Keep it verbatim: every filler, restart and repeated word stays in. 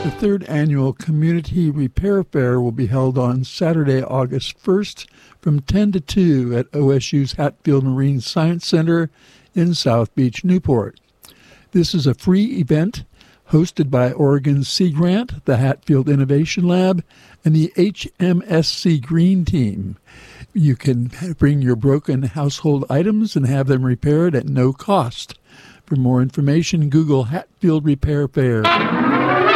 The third annual Community Repair Fair will be held on Saturday, August first from ten to two at O S U's Hatfield Marine Science Center in South Beach, Newport. This is a free event hosted by Oregon Sea Grant, the Hatfield Innovation Lab, and the H M S C Green Team. You can bring your broken household items and have them repaired at no cost. For more information, Google Hatfield Repair Fair.